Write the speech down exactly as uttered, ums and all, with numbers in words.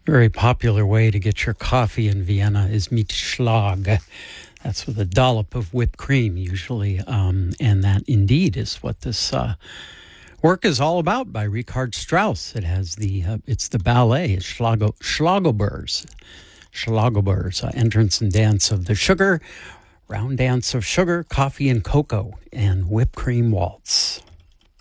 Very popular way to get your coffee in Vienna is mit Schlag. That's with a dollop of whipped cream, usually. Um, and that indeed is what this uh, work is all about by Richard Strauss. It has the, uh, it's the ballet, it's Schlago, Schlagelbers. Schlagelbers, uh, entrance and dance of the sugar, round dance of sugar, coffee and cocoa, and whipped cream waltz.